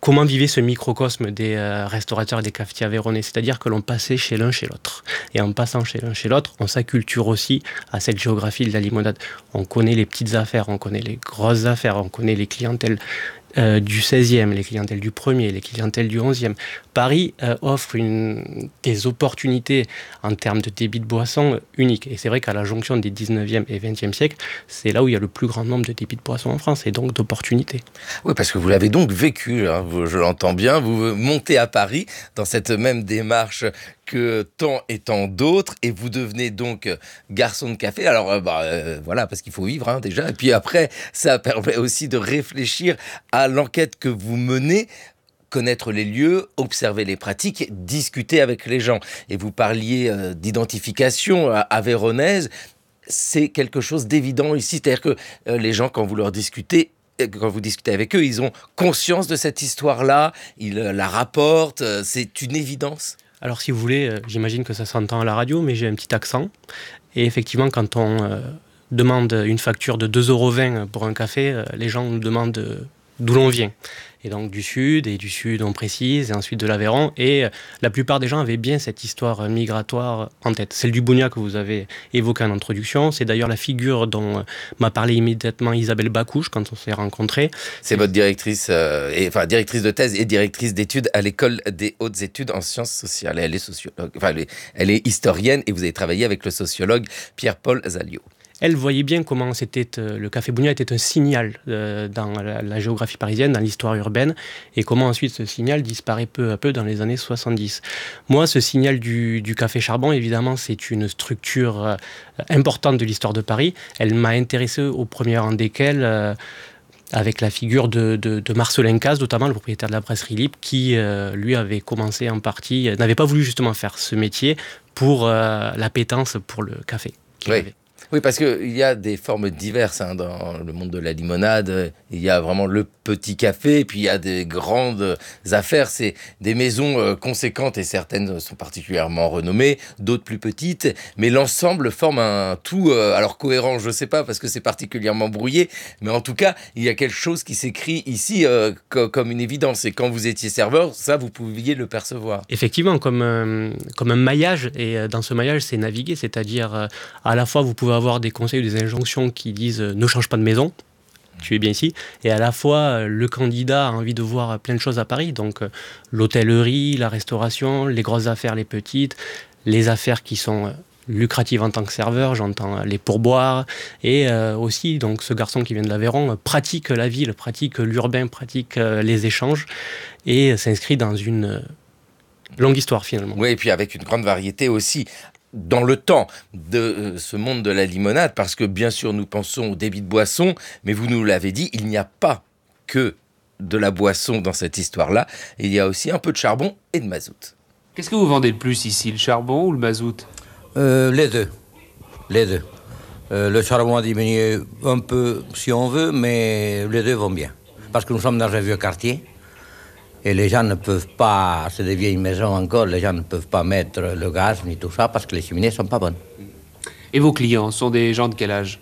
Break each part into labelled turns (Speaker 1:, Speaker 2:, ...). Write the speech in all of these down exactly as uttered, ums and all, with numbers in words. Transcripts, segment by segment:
Speaker 1: comment vivait ce microcosme des euh, restaurateurs et des cafetiers aveyronnais. C'est-à-dire que l'on passait chez l'un, chez l'autre. Et en passant chez l'un, chez l'autre, on s'acculture aussi à cette géographie de la limonade. On connaît les petites affaires, on connaît les grosses affaires, on connaît les clientèles Euh, du seizième, les clientèles du premier, les clientèles du onzième. Paris euh, offre une, des opportunités en termes de débit de boissons uniques. Et c'est vrai qu'à la jonction des dix-neuvième et vingtième siècles, c'est là où il y a le plus grand nombre de débits de boissons en France et donc d'opportunités.
Speaker 2: Oui, parce que vous l'avez donc vécu, hein, vous, je l'entends bien, vous montez à Paris dans cette même démarche que tant et tant d'autres, et vous devenez donc garçon de café. Alors, euh, bah, euh, voilà, parce qu'il faut vivre hein, déjà. Et puis après, ça permet aussi de réfléchir à l'enquête que vous menez, connaître les lieux, observer les pratiques, discuter avec les gens. Et vous parliez euh, d'identification avéronnaise. C'est quelque chose d'évident ici. C'est-à-dire que euh, les gens, quand vous leur discutez, quand vous discutez avec eux, ils ont conscience de cette histoire-là, ils euh, la rapportent, euh, c'est une évidence.
Speaker 1: Alors si vous voulez, euh, j'imagine que ça s'entend à la radio, mais j'ai un petit accent. Et effectivement, quand on euh, demande une facture de deux euros vingt pour un café, euh, les gens nous demandent euh, d'où l'on vient. Et donc du sud, et du sud on précise, et ensuite de l'Aveyron. Et euh, la plupart des gens avaient bien cette histoire migratoire en tête. Celle du Bougnac que vous avez évoquée en introduction, c'est d'ailleurs la figure dont euh, m'a parlé immédiatement Isabelle Bacouche quand on s'est rencontrés.
Speaker 2: C'est votre directrice, euh, et, enfin directrice de thèse et directrice d'études à l'école des hautes études en sciences sociales. Elle est sociologue, enfin elle est, elle est historienne, et vous avez travaillé avec le sociologue Pierre-Paul Zaliot.
Speaker 1: Elle voyait bien comment c'était, euh, le café Bougnac était un signal euh, dans la, la géographie parisienne, dans l'histoire urbaine, et comment ensuite ce signal disparaît peu à peu dans les années soixante-dix. Moi, ce signal du, du café Charbon, évidemment, c'est une structure euh, importante de l'histoire de Paris. Elle m'a intéressé au premier rang desquels... Euh, avec la figure de, de, de Marcelin Caz, notamment le propriétaire de la brasserie Libre, qui, euh, lui, avait commencé en partie, euh, n'avait pas voulu justement faire ce métier pour euh, l'appétence pour le café qu'il
Speaker 2: oui.
Speaker 1: avait.
Speaker 2: Oui, parce qu'il y a des formes diverses hein, dans le monde de la limonade. Il y a vraiment le petit café, et puis il y a des grandes affaires. C'est des maisons euh, conséquentes, et certaines sont particulièrement renommées, d'autres plus petites. Mais l'ensemble forme un tout, euh, alors cohérent, je ne sais pas, parce que c'est particulièrement brouillé. Mais en tout cas, il y a quelque chose qui s'écrit ici euh, co- comme une évidence. Et quand vous étiez serveur, ça, vous pouviez le percevoir.
Speaker 1: Effectivement, comme, euh, comme un maillage. Et euh, dans ce maillage, c'est naviguer. C'est-à-dire, euh, à la fois, vous pouvez avoir des conseils ou des injonctions qui disent euh, ne change pas de maison, tu es bien ici, et à la fois euh, le candidat a envie de voir plein de choses à Paris, donc euh, l'hôtellerie, la restauration, les grosses affaires, les petites, les affaires qui sont euh, lucratives en tant que serveur, j'entends euh, les pourboires, et euh, aussi donc ce garçon qui vient de l'Aveyron euh, pratique la ville, pratique l'urbain, pratique euh, les échanges, et euh, s'inscrit dans une euh, longue histoire finalement.
Speaker 2: Oui, et puis avec une grande variété aussi dans le temps de euh, ce monde de la limonade, parce que bien sûr nous pensons au débit de boisson, mais vous nous l'avez dit, il n'y a pas que de la boisson dans cette histoire-là, il y a aussi un peu de charbon et de mazout.
Speaker 3: Qu'est-ce que vous vendez le plus ici, le charbon ou le mazout?
Speaker 4: euh, Les deux, les deux. Euh, le charbon a diminué un peu si on veut, mais les deux vont bien. Parce que nous sommes dans un vieux quartier, et les gens ne peuvent pas, c'est des vieilles maisons encore, les gens ne peuvent pas mettre le gaz ni tout ça parce que les cheminées ne sont pas bonnes.
Speaker 3: Et vos clients sont des gens de quel âge?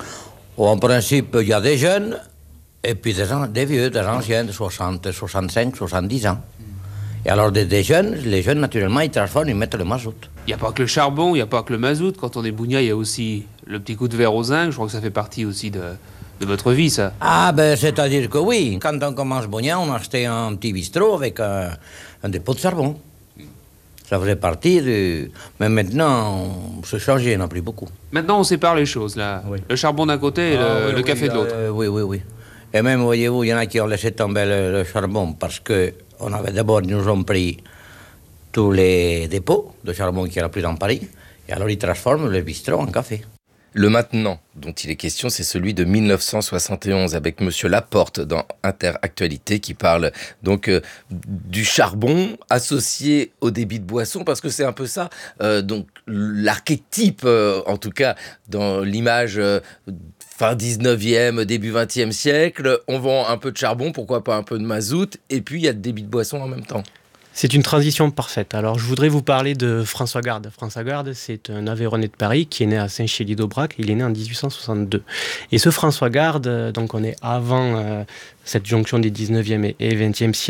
Speaker 4: Oh, en principe, il y a des jeunes et puis des, des vieux, des anciens de soixante, soixante-cinq, soixante-dix ans. Et alors des, des jeunes, les jeunes naturellement, ils transforment, ils mettent le mazout.
Speaker 3: Il n'y a pas que le charbon, il n'y a pas que le mazout. Quand on est Bougnac, il y a aussi le petit coup de verre au zinc. Je crois que ça fait partie aussi de... de votre vie, ça.
Speaker 4: Ah, ben, c'est-à-dire que oui. Quand on commence Bougnac, on achetait un petit bistrot avec un, un dépôt de charbon. Ça faisait partie du... Mais maintenant, on s'est changé, on n'a plus beaucoup.
Speaker 3: Maintenant, on sépare les choses, là. Oui. Le charbon d'un côté et
Speaker 4: ah,
Speaker 3: le,
Speaker 4: oui,
Speaker 3: le
Speaker 4: oui,
Speaker 3: café de l'autre.
Speaker 4: Euh, oui, oui, oui. Et même, voyez-vous, il y en a qui ont laissé tomber le, le charbon parce qu'on avait d'abord, ils nous ont pris tous les dépôts de charbon qu'il n'y a plus dans Paris. Et alors, ils transforment le bistrot en café.
Speaker 2: Le maintenant dont il est question, c'est celui de mille neuf cent soixante et onze avec Monsieur Laporte dans Interactualité qui parle donc euh, du charbon associé au débit de boisson, parce que c'est un peu ça, euh, donc l'archétype, euh, en tout cas dans l'image euh, fin dix-neuvième, début vingtième siècle, on vend un peu de charbon, pourquoi pas un peu de mazout, et puis il y a le débit de boisson en même temps.
Speaker 1: C'est une transition parfaite. Alors, je voudrais vous parler de François Garde. François Garde, c'est un Aveyronnais de Paris qui est né à Saint-Chély-d'Aubrac. Il est né en dix-huit cent soixante-deux. Et ce François Garde, donc on est avant euh, cette jonction des dix-neuvième et vingtième siècle,